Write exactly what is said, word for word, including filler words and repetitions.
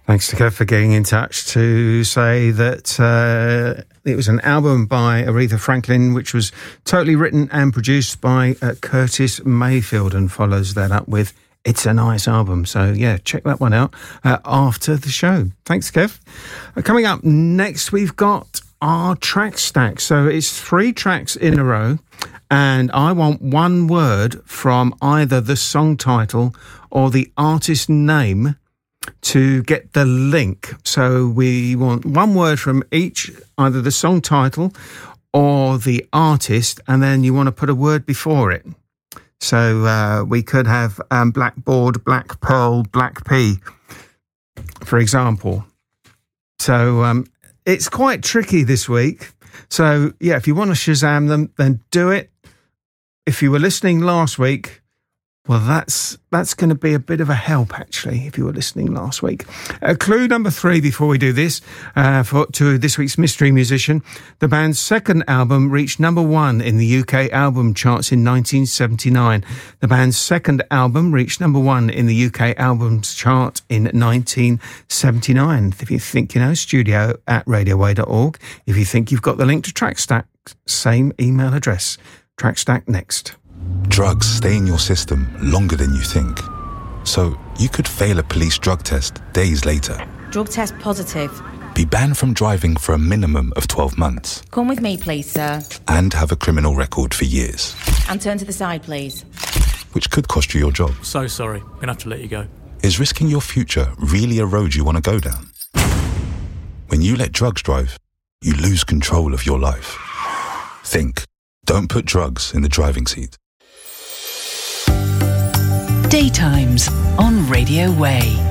Thanks to Kev for getting in touch to say that uh, it was an album by Aretha Franklin, which was totally written and produced by uh, Curtis Mayfield, and follows that up with It's a Nice Album. So, yeah, check that one out uh, after the show. Thanks, Kev. Uh, coming up next, we've got our track stack. So it's three tracks in a row, and I want one word from either the song title or the artist name to get the link. So we want one word from each, either the song title or the artist, and then you want to put a word before it. So uh, we could have um, blackboard, black pearl, black pea, for example. So um, it's quite tricky this week. So yeah, if you want to Shazam them, then do it. If you were listening last week, well, that's that's going to be a bit of a help, actually, if you were listening last week. Uh, clue number three before we do this, uh, for to this week's Mystery Musician. The band's second album reached number one in the U K album charts in nineteen seventy-nine. The band's second album reached number one in the U K albums chart in nineteen seventy-nine. If you think you know, studio at radioway dot org. If you think you've got the link to Trackstack, same email address. Trackstack next. Drugs stay in your system longer than you think. So you could fail a police drug test days later. Drug test positive. Be banned from driving for a minimum of twelve months. Come with me, please, sir. And have a criminal record for years. And turn to the side, please. Which could cost you your job. So sorry, I'm going to have to let you go. Is risking your future really a road you want to go down? When you let drugs drive, you lose control of your life. Think. Don't put drugs in the driving seat. Daytimes on Radio Way.